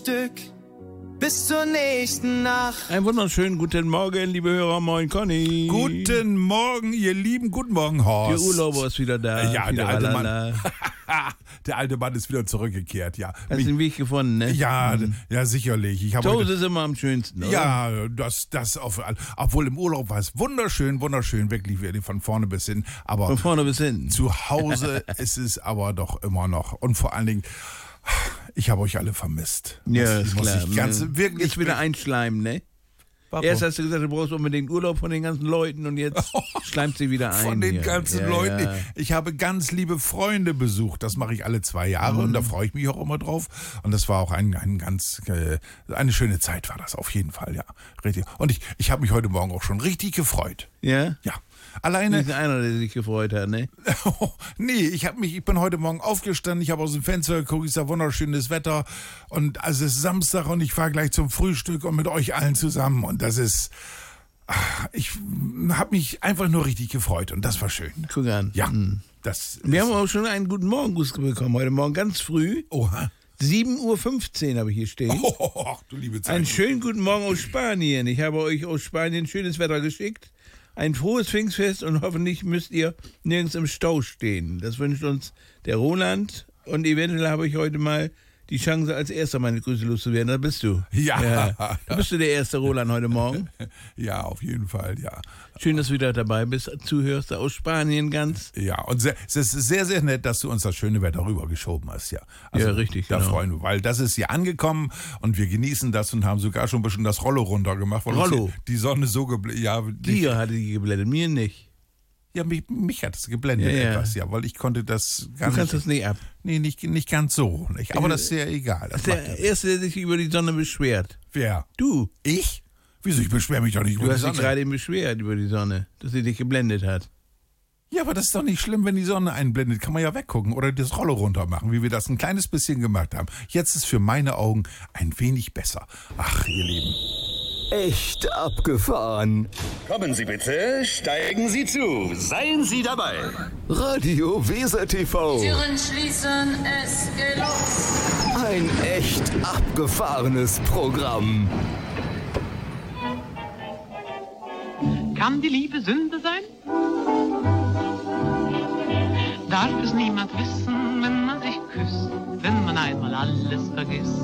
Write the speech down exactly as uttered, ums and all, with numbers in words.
Stück bis zur nächsten Nacht. Einen wunderschönen guten Morgen, liebe Hörer. Moin, Conny. Guten Morgen, ihr Lieben. Guten Morgen, Horst. Der Urlauber ist wieder da. Ja, wieder der alte Mann. Der alte Mann ist wieder zurückgekehrt, ja. Hast du den Weg gefunden, ne? Ja, mhm. ja, sicherlich. Ich Zu Hause ist immer am schönsten, oder? Ja, das, das auf, obwohl im Urlaub war es wunderschön, wunderschön, wirklich von vorne bis hin. Aber von vorne bis hinten. Zu Hause ist es aber doch immer noch. Und vor allen Dingen, ich habe euch alle vermisst. Ja, das ist muss klar. Ich ganz, wirklich Jetzt wieder einschleimen, ne? Warum? Erst hast du gesagt, du brauchst unbedingt Urlaub von den ganzen Leuten und jetzt schleimt sie wieder ein. Von den hier. ganzen ja, Leuten. Ja. Ich habe ganz liebe Freunde besucht. Das mache ich alle zwei Jahre mhm. und da freue ich mich auch immer drauf. Und das war auch ein, ein ganz, äh, eine schöne Zeit war das auf jeden Fall, ja. Richtig. Und ich, ich habe mich heute Morgen auch schon richtig gefreut. Ja? Ja. Alleine. Nicht einer, der sich gefreut hat, ne? nee, ich habe mich, ich bin heute Morgen aufgestanden, ich habe aus dem Fenster geguckt, ich sah wunderschönes Wetter und also es ist Samstag und ich fahre gleich zum Frühstück und mit euch allen zusammen und das ist, ich habe mich einfach nur richtig gefreut und das war schön. Guck an. Ja, mhm. das. Wir haben auch schon einen guten Morgengruß bekommen heute Morgen, ganz früh. Oha. sieben Uhr fünfzehn habe ich hier stehen. Oh, du liebe Zeit. Einen schönen guten Morgen aus Spanien. Ich habe euch aus Spanien schönes Wetter geschickt. Ein frohes Pfingstfest und hoffentlich müsst ihr nirgends im Stau stehen. Das wünscht uns der Roland und eventuell habe ich heute mal die Chance, als erster meine Grüße loszuwerden. Da bist du. Ja. ja. Da bist du der erste Roland heute Morgen. Ja, auf jeden Fall, ja. Schön, dass du wieder dabei bist, zuhörst aus Spanien ganz. Ja, und sehr, es ist sehr, sehr nett, dass du uns das schöne Wetter rübergeschoben hast, ja. Also, ja, richtig. Da genau. freuen wir, weil das ist hier angekommen und wir genießen das und haben sogar schon ein bisschen das Rollo runtergemacht. Weil Rollo? Uns die Sonne so geblendet. Ja, Dir hatte die geblendet, mir nicht. Ja, mich, mich hat es geblendet ja, ja. etwas, ja, weil ich konnte das gar Du kannst nicht. das nicht ab. Nee, nicht, nicht ganz so. Nicht. Aber das ist ja egal. Das der ja Erste, der sich über die Sonne beschwert. Wer? Du. Ich? Wieso? Ich beschwere mich doch nicht über du die Sonne. Du hast dich gerade eben beschwert über die Sonne, dass sie dich geblendet hat. Ja, aber das ist doch nicht schlimm, wenn die Sonne einblendet. Kann man ja weggucken oder das Rollo runter machen, wie wir das ein kleines bisschen gemacht haben. Jetzt ist für meine Augen ein wenig besser. Ach, ihr Lieben. Echt abgefahren. Kommen Sie bitte, steigen Sie zu, seien Sie dabei. Radio Weser T V. Türen schließen, es geht los. Ein echt abgefahrenes Programm. Kann die Liebe Sünde sein? Darf es niemand wissen, wenn man sich küsst, wenn man einmal alles vergisst?